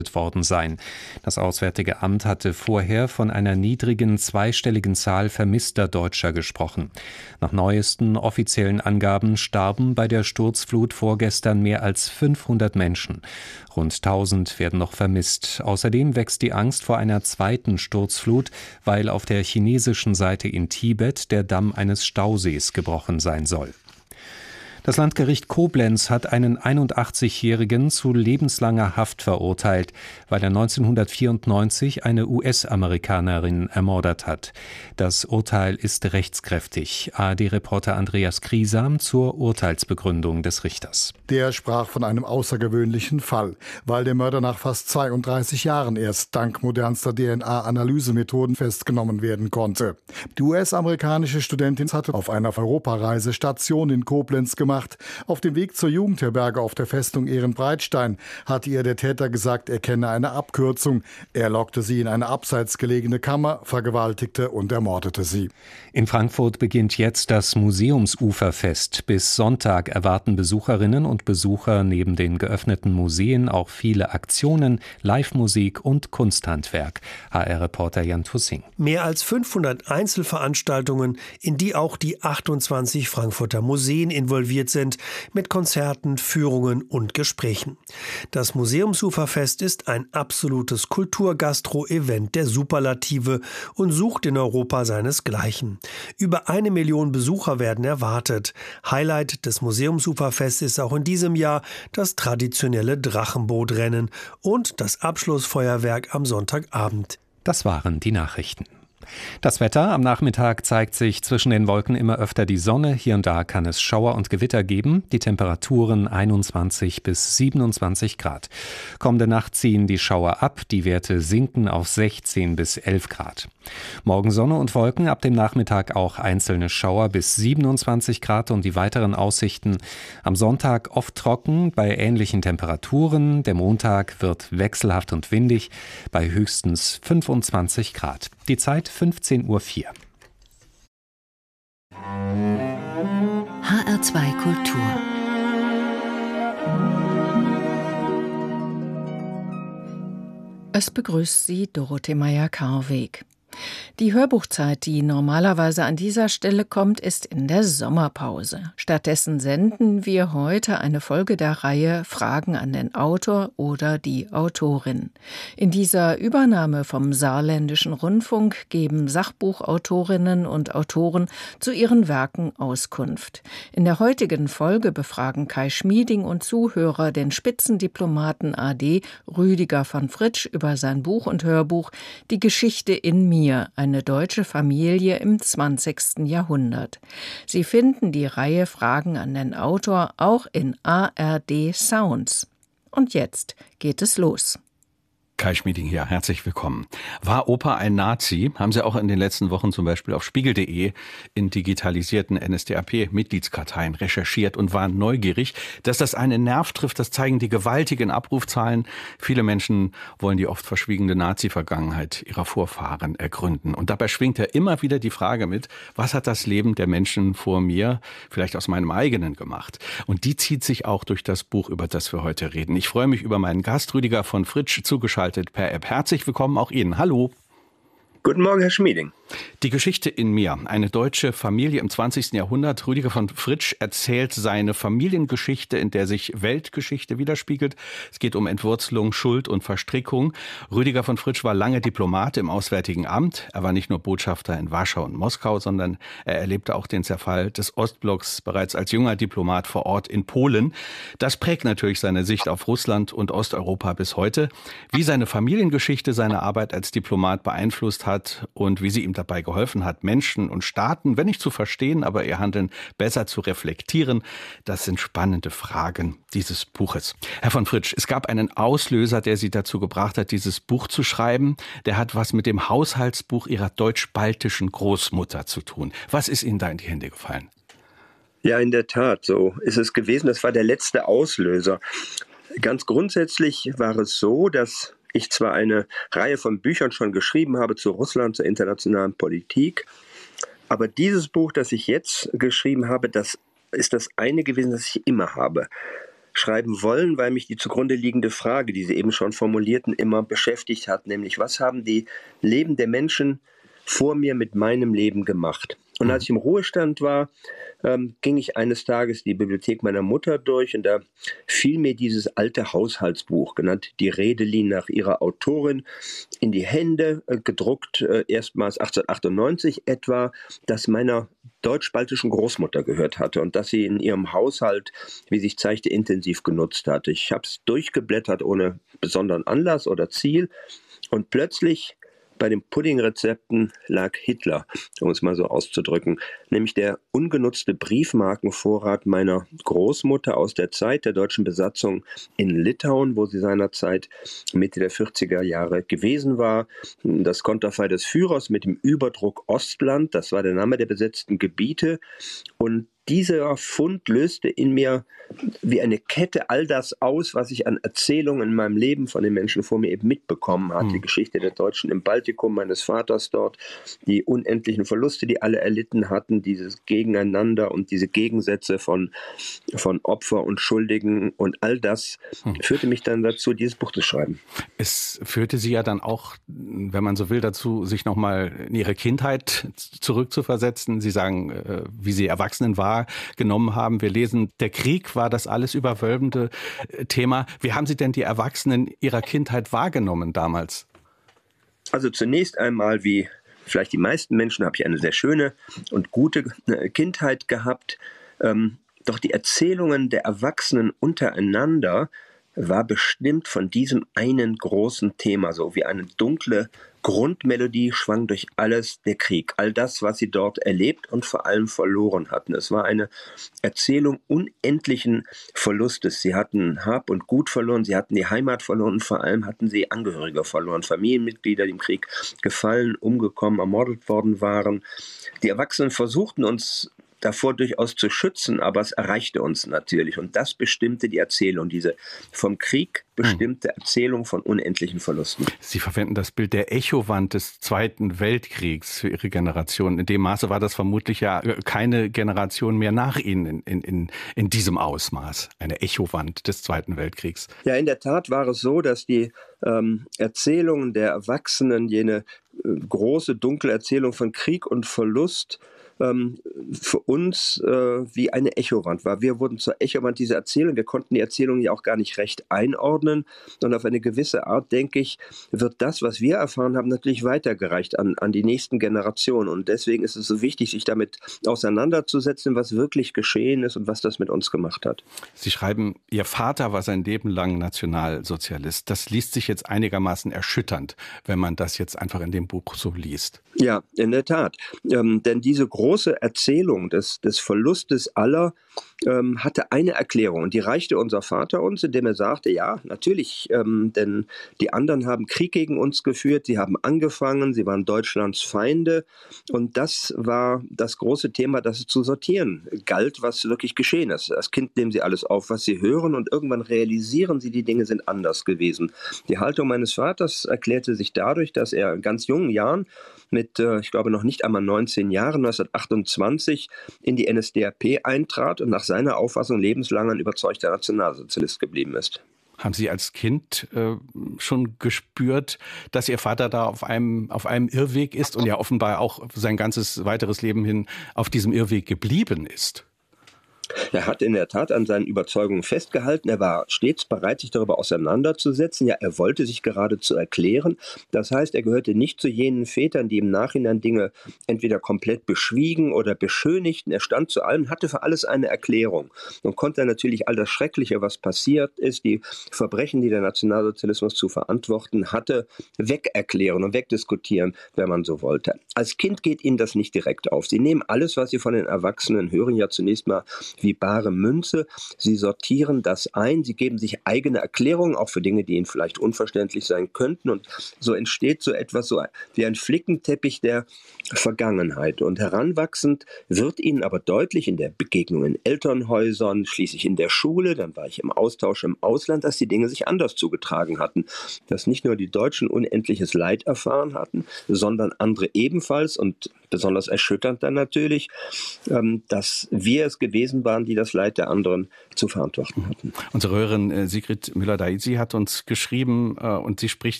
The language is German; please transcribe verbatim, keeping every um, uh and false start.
worden sein. Das Auswärtige Amt hatte vorher von einer niedrigen zweistelligen Zahl vermisster Deutscher gesprochen. Nach neuesten offiziellen Angaben starben bei der Sturzflut vorgestern mehr als fünfhundert Menschen. Rund tausend werden noch vermisst. Außerdem wächst die Angst vor einer zweiten Sturzflut, weil auf der chinesischen Seite in Tibet der Damm eines Stausees gebrochen sein soll. Das Landgericht Koblenz hat einen einundachtzigjährigen zu lebenslanger Haft verurteilt, weil er neunzehnhundertvierundneunzig eine U S-Amerikanerin ermordet hat. Das Urteil ist rechtskräftig. A R D-Reporter Andreas Griesam zur Urteilsbegründung des Richters. Der sprach von einem außergewöhnlichen Fall, weil der Mörder nach fast zweiunddreißig Jahren erst dank modernster D N A-Analysemethoden festgenommen werden konnte. Die U S-amerikanische Studentin hatte auf einer Europareise Station in Koblenz gemacht. Auf dem Weg zur Jugendherberge auf der Festung Ehrenbreitstein hatte ihr der Täter gesagt, er kenne eine Abkürzung. Er lockte sie in eine abseits gelegene Kammer, vergewaltigte und ermordete sie. In Frankfurt beginnt jetzt das Museumsuferfest. Bis Sonntag erwarten Besucherinnen und Besucher neben den geöffneten Museen auch viele Aktionen, Live-Musik und Kunsthandwerk. H R-Reporter Jan Tussing. Mehr als fünfhundert Einzelveranstaltungen, in die auch die achtundzwanzig Frankfurter Museen involviert sind, mit Konzerten, Führungen und Gesprächen. Das Museumsuferfest ist ein absolutes Kulturgastro-Event der Superlative und sucht in Europa seinesgleichen. Über eine Million Besucher werden erwartet. Highlight des Museumsuferfests ist auch in diesem Jahr das traditionelle Drachenbootrennen und das Abschlussfeuerwerk am Sonntagabend. Das waren die Nachrichten. Das Wetter: Am Nachmittag zeigt sich zwischen den Wolken immer öfter die Sonne. Hier und da kann es Schauer und Gewitter geben. Die Temperaturen einundzwanzig bis siebenundzwanzig Grad. Kommende Nacht ziehen die Schauer ab. Die Werte sinken auf sechzehn bis elf Grad. Morgen Sonne und Wolken, ab dem Nachmittag auch einzelne Schauer bis siebenundzwanzig Grad und die weiteren Aussichten. Am Sonntag oft trocken bei ähnlichen Temperaturen. Der Montag wird wechselhaft und windig bei höchstens fünfundzwanzig Grad. Die Zeit fünfzehn Uhr vier. H R zwei Kultur. Es begrüßt Sie Dorothee Meyer-Karweg. Die Hörbuchzeit, die normalerweise an dieser Stelle kommt, ist in der Sommerpause. Stattdessen senden wir heute eine Folge der Reihe Fragen an den Autor oder die Autorin. In dieser Übernahme vom Saarländischen Rundfunk geben Sachbuchautorinnen und Autoren zu ihren Werken Auskunft. In der heutigen Folge befragen Kai Schmieding und Zuhörer den Spitzendiplomaten A D Rüdiger von Fritsch über sein Buch und Hörbuch Die Geschichte in mir. Eine deutsche Familie im zwanzigsten Jahrhundert. Sie finden die Reihe Fragen an den Autor auch in A R D Sounds. Und jetzt geht es los. Kai Schmieding hier, herzlich willkommen. War Opa ein Nazi? Haben Sie auch in den letzten Wochen zum Beispiel auf spiegel punkt de in digitalisierten N S D A P-Mitgliedskarteien recherchiert und waren neugierig. Dass das einen Nerv trifft, das zeigen die gewaltigen Abrufzahlen. Viele Menschen wollen die oft verschwiegene Nazi-Vergangenheit ihrer Vorfahren ergründen. Und dabei schwingt ja immer wieder die Frage mit, was hat das Leben der Menschen vor mir, vielleicht aus meinem eigenen, gemacht? Und die zieht sich auch durch das Buch, über das wir heute reden. Ich freue mich über meinen Gast, Rüdiger von Fritsch, zugeschaltet per App. Herzlich willkommen auch Ihnen. Hallo. Guten Morgen, Herr Schmieding. Die Geschichte in mir. Eine deutsche Familie im zwanzigsten Jahrhundert. Rüdiger von Fritsch erzählt seine Familiengeschichte, in der sich Weltgeschichte widerspiegelt. Es geht um Entwurzelung, Schuld und Verstrickung. Rüdiger von Fritsch war lange Diplomat im Auswärtigen Amt. Er war nicht nur Botschafter in Warschau und Moskau, sondern er erlebte auch den Zerfall des Ostblocks bereits als junger Diplomat vor Ort in Polen. Das prägt natürlich seine Sicht auf Russland und Osteuropa bis heute. Wie seine Familiengeschichte seine Arbeit als Diplomat beeinflusst hat und wie sie ihm dabei geholfen hat, Menschen und Staaten, wenn nicht zu verstehen, aber ihr Handeln besser zu reflektieren. Das sind spannende Fragen dieses Buches. Herr von Fritsch, es gab einen Auslöser, der Sie dazu gebracht hat, dieses Buch zu schreiben. Der hat was mit dem Haushaltsbuch Ihrer deutsch-baltischen Großmutter zu tun. Was ist Ihnen da in die Hände gefallen? Ja, in der Tat, so ist es gewesen. Das war der letzte Auslöser. Ganz grundsätzlich war es so, dass ich zwar eine Reihe von Büchern schon geschrieben habe zu Russland, zur internationalen Politik, aber dieses Buch, das ich jetzt geschrieben habe, das ist das eine gewesen, das ich immer habe. schreiben wollen, weil mich die zugrunde liegende Frage, die Sie eben schon formulierten, immer beschäftigt hat, nämlich was haben die Leben der Menschen vor mir mit meinem Leben gemacht? Und als ich im Ruhestand war, ähm, ging ich eines Tages die Bibliothek meiner Mutter durch und da fiel mir dieses alte Haushaltsbuch, genannt Die Redelin nach ihrer Autorin, in die Hände, äh, gedruckt äh, erstmals achtzehnhundertachtundneunzig etwa, das meiner deutsch-baltischen Großmutter gehört hatte und das sie in ihrem Haushalt, wie sich zeigte, intensiv genutzt hatte. Ich habe es durchgeblättert ohne besonderen Anlass oder Ziel und plötzlich bei den Puddingrezepten lag Hitler, um es mal so auszudrücken, nämlich der ungenutzte Briefmarkenvorrat meiner Großmutter aus der Zeit der deutschen Besatzung in Litauen, wo sie seinerzeit Mitte der vierziger Jahre gewesen war. Das Konterfei des Führers mit dem Überdruck Ostland, das war der Name der besetzten Gebiete. Und dieser Fund löste in mir wie eine Kette all das aus, was ich an Erzählungen in meinem Leben von den Menschen vor mir eben mitbekommen hatte. Mhm. Die Geschichte der Deutschen im Baltikum, meines Vaters dort, die unendlichen Verluste, die alle erlitten hatten, dieses Gegeneinander und diese Gegensätze von, von Opfer und Schuldigen und all das mhm. führte mich dann dazu, dieses Buch zu schreiben. Es führte Sie ja dann auch, wenn man so will, dazu, sich nochmal in Ihre Kindheit zurückzuversetzen. Sie sagen, wie Sie Erwachsenen waren, genommen haben. Wir lesen, der Krieg war das alles überwölbende Thema. Wie haben Sie denn die Erwachsenen Ihrer Kindheit wahrgenommen damals? Also zunächst einmal, wie vielleicht die meisten Menschen, habe ich eine sehr schöne und gute Kindheit gehabt. Ähm, doch die Erzählungen der Erwachsenen untereinander war bestimmt von diesem einen großen Thema, so wie eine dunkle Grundmelodie schwang durch alles der Krieg, all das, was sie dort erlebt und vor allem verloren hatten. Es war eine Erzählung unendlichen Verlustes. Sie hatten Hab und Gut verloren, sie hatten die Heimat verloren und vor allem hatten sie Angehörige verloren, Familienmitglieder, die im Krieg gefallen, umgekommen, ermordet worden waren. Die Erwachsenen versuchten uns davor durchaus zu schützen, aber es erreichte uns natürlich. Und das bestimmte die Erzählung, diese vom Krieg bestimmte Erzählung von unendlichen Verlusten. Sie verwenden das Bild der Echowand des Zweiten Weltkriegs für Ihre Generation. In dem Maße war das vermutlich ja keine Generation mehr nach Ihnen in, in, in diesem Ausmaß. Eine Echowand des Zweiten Weltkriegs. Ja, in der Tat war es so, dass die ähm, Erzählungen der Erwachsenen, jene äh, große, dunkle Erzählung von Krieg und Verlust, für uns äh, wie eine Echowand war. Wir wurden zur Echowand dieser Erzählung. Wir konnten die Erzählung ja auch gar nicht recht einordnen. Und auf eine gewisse Art, denke ich, wird das, was wir erfahren haben, natürlich weitergereicht an, an die nächsten Generationen. Und deswegen ist es so wichtig, sich damit auseinanderzusetzen, was wirklich geschehen ist und was das mit uns gemacht hat. Sie schreiben, Ihr Vater war sein Leben lang Nationalsozialist. Das liest sich jetzt einigermaßen erschütternd, wenn man das jetzt einfach in dem Buch so liest. Ja, in der Tat. Ähm, denn diese große große Erzählung des, des Verlustes aller ähm, hatte eine Erklärung und die reichte unser Vater uns, indem er sagte, ja, natürlich, ähm, denn die anderen haben Krieg gegen uns geführt, sie haben angefangen, sie waren Deutschlands Feinde und das war das große Thema, das es zu sortieren galt, was wirklich geschehen ist. Als Kind nehmen sie alles auf, was sie hören und irgendwann realisieren sie, die Dinge sind anders gewesen. Die Haltung meines Vaters erklärte sich dadurch, dass er in ganz jungen Jahren mit, äh, ich glaube, noch nicht einmal neunzehn Jahren, neunzehnhundertachtundzwanzig, in die N S D A P eintrat und nach seiner Auffassung lebenslang ein überzeugter Nationalsozialist geblieben ist. Haben Sie als Kind äh, schon gespürt, dass Ihr Vater da auf einem, auf einem Irrweg ist und ja offenbar auch sein ganzes weiteres Leben hin auf diesem Irrweg geblieben ist? Er hat in der Tat an seinen Überzeugungen festgehalten. Er war stets bereit, sich darüber auseinanderzusetzen. Ja, er wollte sich geradezu erklären. Das heißt, er gehörte nicht zu jenen Vätern, die im Nachhinein Dinge entweder komplett beschwiegen oder beschönigten. Er stand zu allem, hatte für alles eine Erklärung und konnte natürlich all das Schreckliche, was passiert ist, die Verbrechen, die der Nationalsozialismus zu verantworten hatte, wegerklären und wegdiskutieren, wenn man so wollte. Als Kind geht ihnen das nicht direkt auf. Sie nehmen alles, was sie von den Erwachsenen hören, ja zunächst mal wie bare Münze. Sie sortieren das ein, sie geben sich eigene Erklärungen, auch für Dinge, die ihnen vielleicht unverständlich sein könnten. Und so entsteht so etwas so wie ein Flickenteppich der Vergangenheit. Und heranwachsend wird ihnen aber deutlich in der Begegnung in Elternhäusern, schließlich in der Schule, dann war ich im Austausch im Ausland, dass die Dinge sich anders zugetragen hatten. Dass nicht nur die Deutschen unendliches Leid erfahren hatten, sondern andere ebenfalls und besonders erschütternd dann natürlich, dass wir es gewesen waren, waren, die das Leid der anderen zu verantworten hatten. Unsere Hörerin Sigrid Müller-Daisy hat uns geschrieben, und sie spricht